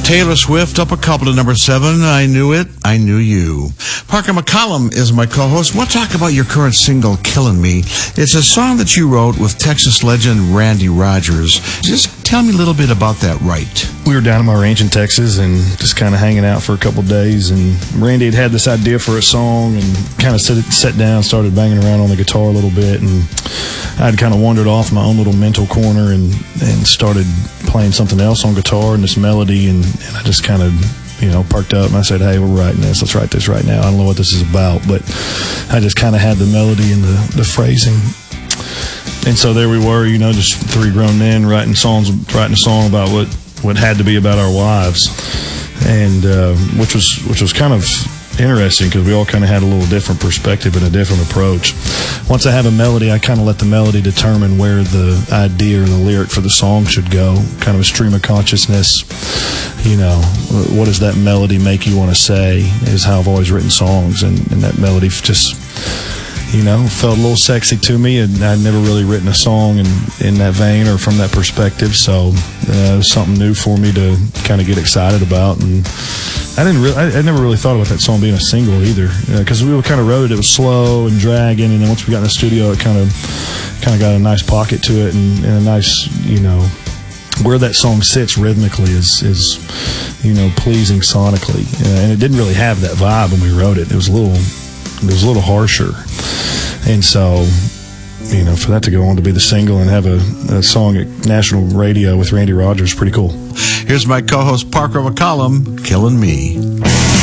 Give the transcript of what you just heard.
Taylor Swift up a couple to number 7. I Knew It, I Knew You. Parker McCollum is my co-host. We'll talk about your current single, Killin' Me. It's a song that you wrote with Texas legend Randy Rogers. Just tell me a little bit about that right. We were down at my ranch in Texas and just kind of hanging out for a couple days, and Randy had this idea for a song and kind of sat down, started banging around on the guitar a little bit, and I'd kind of wandered off my own little mental corner and started playing something else on guitar and this melody, and I just kind of, perked up and I said, hey, we're writing this. Let's write this right now. I don't know what this is about, but I just kind of had the melody and the phrasing. And so there we were, just three grown men writing a song about what had to be about our wives, and which was kind of interesting because we all kind of had a little different perspective and a different approach. Once I have a melody, I kind of let the melody determine where the idea or the lyric for the song should go, kind of a stream of consciousness. What does that melody make you want to say is how I've always written songs, and that melody just felt a little sexy to me, and I'd never really written a song in that vein or from that perspective, so it was something new for me to kind of get excited about. And I never really thought about that song being a single either, because we kind of wrote it was slow and dragging, and then once we got in the studio, it kind of got a nice pocket to it, and a nice, where that song sits rhythmically is pleasing sonically, and it didn't really have that vibe when we wrote it. It was a little harsher. And so, for that to go on to be the single and have a song at national radio with Randy Rogers, pretty cool. Here's my co-host, Parker McCollum, Killin' Me.